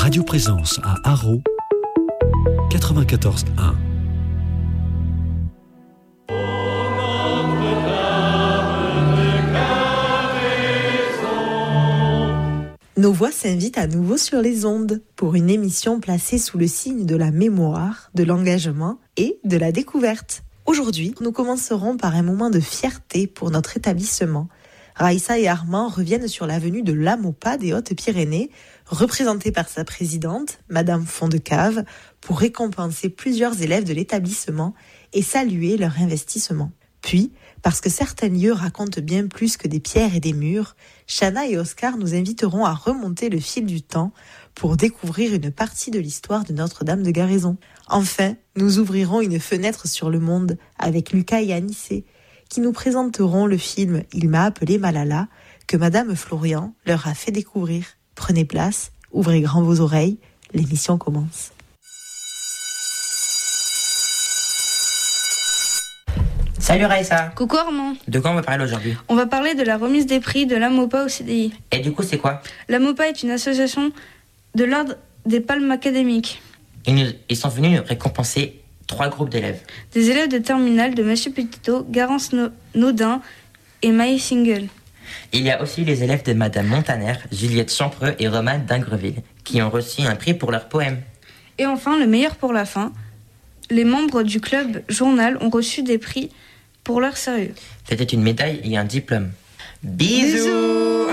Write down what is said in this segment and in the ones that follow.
Radio Présence à Haro, 94.1. Nos voix s'invitent à nouveau sur les ondes pour une émission placée sous le signe de la mémoire, de l'engagement et de la découverte. Aujourd'hui, nous commencerons par un moment de fierté pour notre établissement. Raïssa et Armand reviennent sur l'avenue de l'Amopa des Hautes-Pyrénées, représentée par sa présidente, Madame Fondecave, pour récompenser plusieurs élèves de l'établissement et saluer leur investissement. Puis, parce que certains lieux racontent bien plus que des pierres et des murs, Chana et Oscar nous inviteront à remonter le fil du temps pour découvrir une partie de l'histoire de Notre-Dame de Garaison. Enfin, nous ouvrirons une fenêtre sur le monde avec Lucas et Anissé, qui nous présenteront le film « Il m'a appelé Malala » que Madame Florian leur a fait découvrir. Prenez place, ouvrez grand vos oreilles, l'émission commence. Salut Raïssa. Coucou Armand. De quoi on va parler aujourd'hui? On va parler de la remise des prix de l'Amopa au CDI. Et du coup, c'est quoi? L'Amopa est une association de l'ordre des palmes académiques. Ils sont venus récompenser 3 groupes d'élèves. Des élèves de terminale de Monsieur Petitot, Garance Naudin et Maïs Single. Il y a aussi les élèves de Madame Montaner, Juliette Champreux et Romane d'Ingreville, qui ont reçu un prix pour leurs poèmes. Et enfin, le meilleur pour la fin, les membres du club journal ont reçu des prix pour leur sérieux. C'était une médaille et un diplôme. Bisous.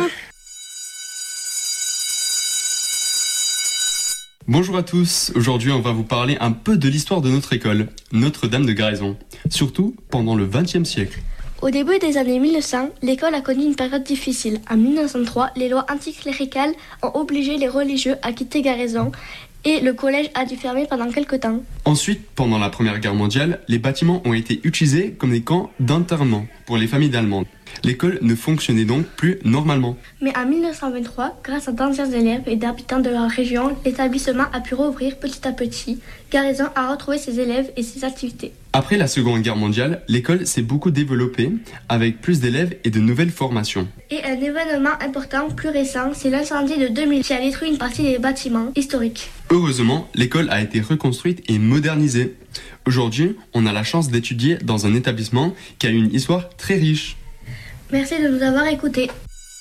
Bonjour à tous, aujourd'hui on va vous parler un peu de l'histoire de notre école, Notre-Dame de Garaison, surtout pendant le XXe siècle. Au début des années 1900, l'école a connu une période difficile. En 1903, les lois anticléricales ont obligé les religieux à quitter Garaison et le collège a dû fermer pendant quelques temps. Ensuite, pendant la Première Guerre mondiale, les bâtiments ont été utilisés comme des camps d'internement pour les familles d'Allemands. L'école ne fonctionnait donc plus normalement. Mais en 1923, grâce à d'anciens élèves et d'habitants de la région, l'établissement a pu rouvrir petit à petit. Garaison a retrouvé ses élèves et ses activités. Après la Seconde Guerre mondiale, l'école s'est beaucoup développée avec plus d'élèves et de nouvelles formations. Et un événement important plus récent, c'est l'incendie de 2000 qui a détruit une partie des bâtiments historiques. Heureusement, l'école a été reconstruite et modernisée. Aujourd'hui, on a la chance d'étudier dans un établissement qui a une histoire très riche. Merci de nous avoir écoutés.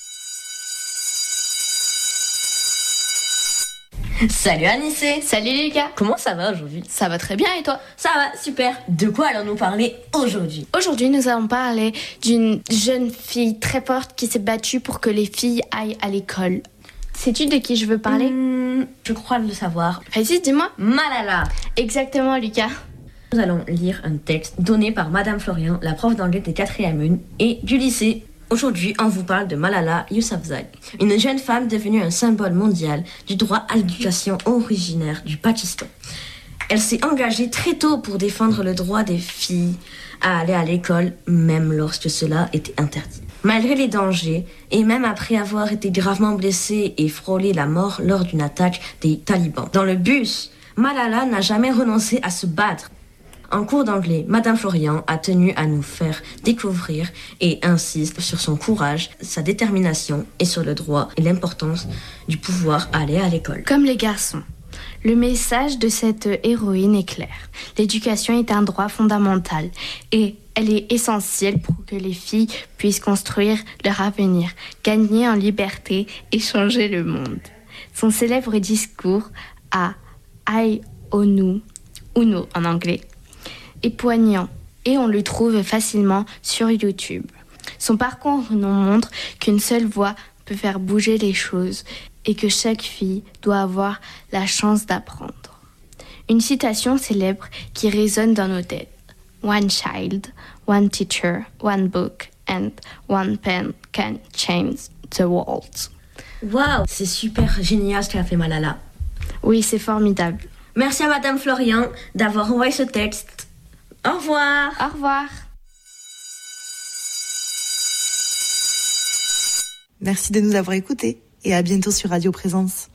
Salut Anissé. Salut Lucas. Comment ça va aujourd'hui? Ça va très bien et toi? Ça va, super. De quoi allons-nous parler aujourd'hui? Aujourd'hui, nous allons parler d'une jeune fille très forte qui s'est battue pour que les filles aillent à l'école. Sais-tu de qui je veux parler? Je crois le savoir. Vas-y, dis-moi. Malala. Exactement, Lucas. Nous allons lire un texte donné par Madame Florian, la prof d'anglais des 4e et du lycée. Aujourd'hui, on vous parle de Malala Yousafzai, une jeune femme devenue un symbole mondial du droit à l'éducation originaire du Pakistan. Elle s'est engagée très tôt pour défendre le droit des filles à aller à l'école, même lorsque cela était interdit. Malgré les dangers, et même après avoir été gravement blessée et frôlé la mort lors d'une attaque des talibans. Dans le bus, Malala n'a jamais renoncé à se battre. En cours d'anglais, Madame Florian a tenu à nous faire découvrir et insiste sur son courage, sa détermination et sur le droit et l'importance du pouvoir aller à l'école. Comme les garçons, le message de cette héroïne est clair. L'éducation est un droit fondamental et elle est essentielle pour que les filles puissent construire leur avenir, gagner en liberté et changer le monde. Son célèbre discours à I Uno en anglais est poignant et on le trouve facilement sur YouTube. Son parcours nous montre qu'une seule voix peut faire bouger les choses et que chaque fille doit avoir la chance d'apprendre. Une citation célèbre qui résonne dans nos têtes. One child, one teacher, one book and one pen can change the world. Waouh, c'est super génial ce qu'a fait Malala. Oui, c'est formidable. Merci à Madame Florian d'avoir envoyé ce texte. Au revoir. Au revoir. Merci de nous avoir écoutés et à bientôt sur Radio Présence.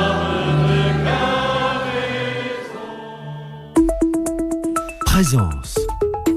Présence